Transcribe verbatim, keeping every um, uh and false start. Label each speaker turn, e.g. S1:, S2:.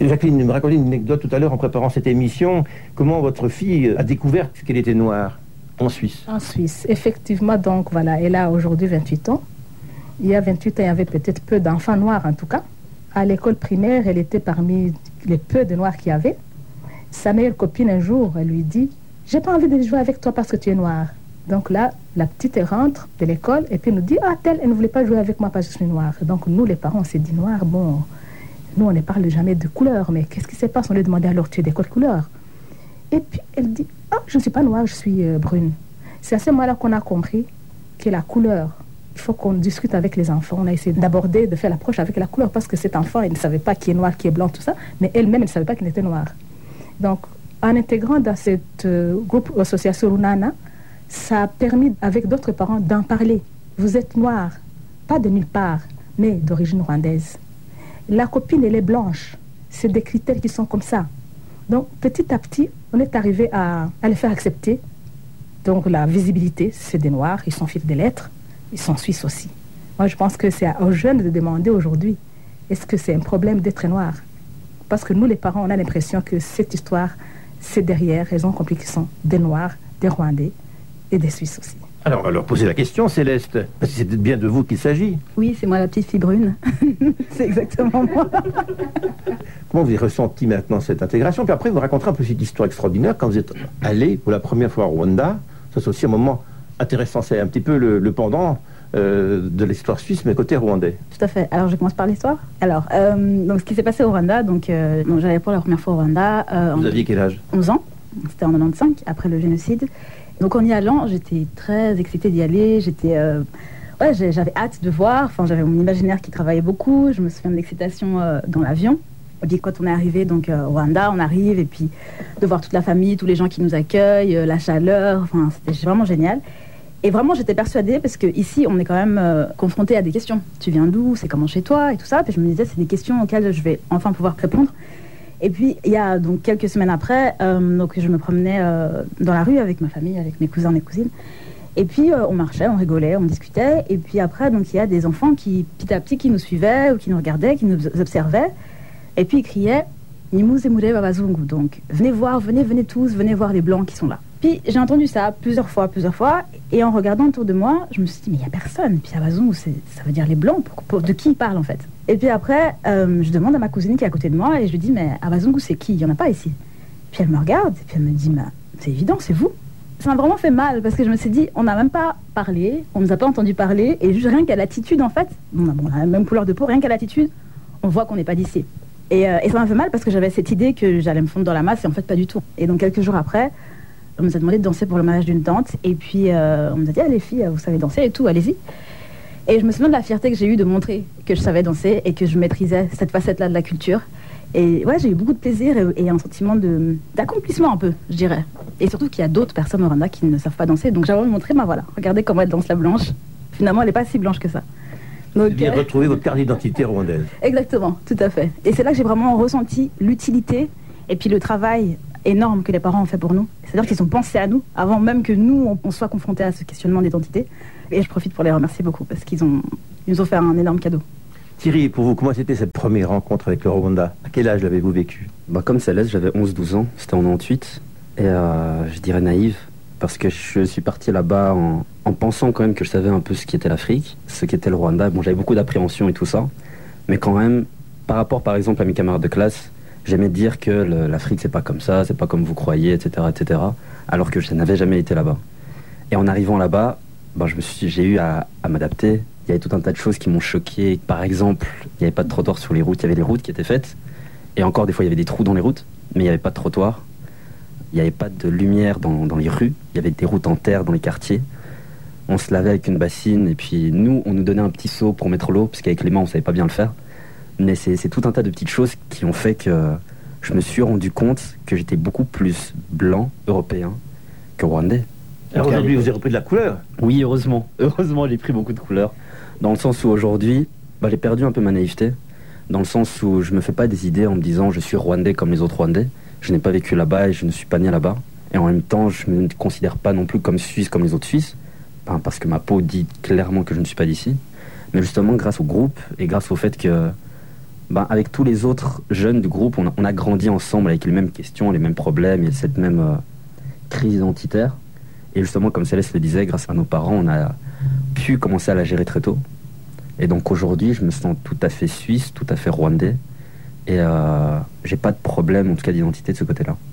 S1: Jacqueline, vous me racontez une anecdote tout à l'heure en préparant cette émission. Comment votre fille a découvert qu'elle était noire en Suisse?
S2: En Suisse, effectivement. Donc voilà, elle a aujourd'hui vingt-huit ans. Il y a vingt-huit ans, il y avait peut-être peu d'enfants noirs en tout cas. À l'école primaire, elle était parmi les peu de noirs qu'il y avait. Sa meilleure copine, un jour, elle lui dit « J'ai pas envie de jouer avec toi parce que tu es noire. » Donc là, la petite rentre de l'école et puis nous dit « Ah, telle, elle ne voulait pas jouer avec moi parce que je suis noire. » Donc nous, les parents, on s'est dit « Noir, bon, nous, on ne parle jamais de couleur, mais qu'est-ce qui se passe ?» On lui demandait alors « Tu es de quelle couleur ?» Et puis elle dit « Ah, je ne suis pas noire, je suis euh, brune. » C'est à ce moment-là qu'on a compris que la couleur, il faut qu'on discute avec les enfants. On a essayé d'aborder, de faire l'approche avec la couleur parce que cet enfant, il ne savait pas qui est noir, qui est blanc, tout ça, mais elle-même, elle ne savait pas qu'il était noir. Donc, en intégrant dans ce euh, groupe association Runana, ça a permis avec d'autres parents d'en parler. Vous êtes noir, pas de nulle part, mais d'origine rwandaise. La copine, elle est blanche. C'est des critères qui sont comme ça. Donc, petit à petit, on est arrivé à, à les faire accepter. Donc, la visibilité, c'est des noirs, ils sont fils des lettres, ils sont suisses aussi. Moi, je pense que c'est aux jeunes de demander aujourd'hui, est-ce que c'est un problème d'être noir? Parce que nous, les parents, on a l'impression que cette histoire, c'est derrière, ils ont compris qu'ils sont des noirs, des Rwandais et des Suisses aussi.
S1: Alors, on va leur poser la question, Céleste, parce que c'est bien de vous qu'il s'agit.
S3: Oui, c'est moi la petite fille brune. C'est exactement moi.
S1: Comment vous avez ressenti maintenant cette intégration? Puis après, vous raconterez un peu cette histoire extraordinaire quand vous êtes allé pour la première fois au Rwanda. Ça, c'est aussi un moment intéressant. C'est un petit peu le, le pendant euh, de l'histoire suisse, mais côté rwandais.
S3: Tout à fait. Alors, je commence par l'histoire. Alors, euh, donc, ce qui s'est passé au Rwanda, donc, euh, donc j'allais pour la première fois au Rwanda. Euh,
S1: vous aviez quel âge?
S3: onze ans. C'était en quatre-vingt-quinze, après le génocide. Donc, en y allant, j'étais très excitée d'y aller. J'étais... Euh, ouais, j'avais hâte de voir. Enfin, j'avais mon imaginaire qui travaillait beaucoup. Je me souviens de l'excitation euh, dans l'avion. Et puis, quand on est arrivé donc, euh, au Rwanda, on arrive, et puis de voir toute la famille, tous les gens qui nous accueillent, euh, la chaleur, enfin, c'était vraiment génial. Et vraiment, j'étais persuadée, parce qu'ici, on est quand même euh, confronté à des questions. Tu viens d'où? C'est comment chez toi? Et tout ça. Puis je me disais, c'est des questions auxquelles je vais enfin pouvoir répondre. Et puis, il y a donc quelques semaines après, euh, donc, je me promenais euh, dans la rue avec ma famille, avec mes cousins, mes cousines. Et puis, euh, on marchait, on rigolait, on discutait. Et puis après, donc, il y a des enfants qui, petit à petit, qui nous suivaient ou qui nous regardaient, qui nous observaient. Et puis, ils criaient « Nimuz emure babazungu ». Donc, venez voir, venez, venez tous, venez voir les Blancs qui sont là. Puis, j'ai entendu ça plusieurs fois, plusieurs fois. Et en regardant autour de moi, je me suis dit « Mais il n'y a personne ». Puis, babazungu, ça veut dire les Blancs. Pour, pour, de qui ils parlent, en fait? Et puis après, euh, je demande à ma cousine qui est à côté de moi et je lui dis « Mais babazungu, c'est qui? Il n'y en a pas ici ». Puis, elle me regarde et puis elle me dit bah, « C'est évident, c'est vous ». Ça m'a vraiment fait mal parce que je me suis dit, on n'a même pas parlé, on ne nous a pas entendu parler, et juste rien qu'à l'attitude, en fait, on a, bon, on a la même couleur de peau, rien qu'à l'attitude, on voit qu'on n'est pas d'ici. Et, euh, et ça m'a fait mal parce que j'avais cette idée que j'allais me fondre dans la masse, et en fait, pas du tout. Et donc, quelques jours après, on nous a demandé de danser pour le mariage d'une tante, et puis euh, on nous a dit, ah, les filles, vous savez danser et tout, allez-y. Et je me souviens de la fierté que j'ai eue de montrer que je savais danser et que je maîtrisais cette facette-là de la culture. Et ouais, j'ai eu beaucoup de plaisir et, et un sentiment de, d'accomplissement un peu, je dirais. Et surtout qu'il y a d'autres personnes au Rwanda qui ne savent pas danser. Donc j'ai envie de montrer, bah voilà, regardez comment elle danse la blanche. Finalement, elle n'est pas si blanche que ça.
S1: Donc, vous avez euh... retrouvé votre carte d'identité rwandaise.
S3: Exactement, tout à fait. Et c'est là que j'ai vraiment ressenti l'utilité et puis le travail énorme que les parents ont fait pour nous. C'est-à-dire qu'ils ont pensé à nous avant même que nous, on, on soit confrontés à ce questionnement d'identité. Et je profite pour les remercier beaucoup parce qu'ils ont, ils nous ont fait un énorme cadeau.
S1: Thierry, pour vous, comment c'était cette première rencontre avec le Rwanda? À quel âge l'avez-vous vécu?
S4: Bah, comme Céleste, j'avais onze douze ans, c'était en quatre-vingt-huit. Et euh, je dirais naïve, parce que je suis parti là-bas en, en pensant quand même que je savais un peu ce qu'était l'Afrique, ce qu'était le Rwanda. Bon, j'avais beaucoup d'appréhension et tout ça. Mais quand même, par rapport par exemple à mes camarades de classe, j'aimais dire que le, l'Afrique c'est pas comme ça, c'est pas comme vous croyez, et cetera, et cetera. Alors que je n'avais jamais été là-bas. Et en arrivant là-bas, bah, je me suis, j'ai eu à, à m'adapter. Il y avait tout un tas de choses qui m'ont choqué. Par exemple, il n'y avait pas de trottoir sur les routes. Il y avait les routes qui étaient faites. Et encore, des fois, il y avait des trous dans les routes. Mais il n'y avait pas de trottoir. Il n'y avait pas de lumière dans, dans les rues. Il y avait des routes en terre dans les quartiers. On se lavait avec une bassine. Et puis, nous, on nous donnait un petit seau pour mettre l'eau. Parce qu'avec les mains, on ne savait pas bien le faire. Mais c'est, c'est tout un tas de petites choses qui ont fait que je me suis rendu compte que j'étais beaucoup plus blanc, européen, que rwandais.
S1: Alors aujourd'hui, vous avez repris de la couleur?
S4: Oui, heureusement. Heureusement, j'ai pris beaucoup de couleurs. Dans le sens où aujourd'hui, bah, j'ai perdu un peu ma naïveté. Dans le sens où je ne me fais pas des idées en me disant je suis rwandais comme les autres rwandais. Je n'ai pas vécu là-bas et je ne suis pas né là-bas. Et en même temps, je ne me considère pas non plus comme suisse comme les autres Suisses. Ben, parce que ma peau dit clairement que je ne suis pas d'ici. Mais justement, grâce au groupe et grâce au fait que ben, avec tous les autres jeunes du groupe, on a, on a grandi ensemble avec les mêmes questions, les mêmes problèmes et cette même euh, crise identitaire. Et justement, comme Céleste le disait, grâce à nos parents, on a pu commencer à la gérer très tôt. Et donc aujourd'hui, je me sens tout à fait suisse, tout à fait rwandais. Et euh, j'ai pas de problème, en tout cas d'identité de ce côté-là.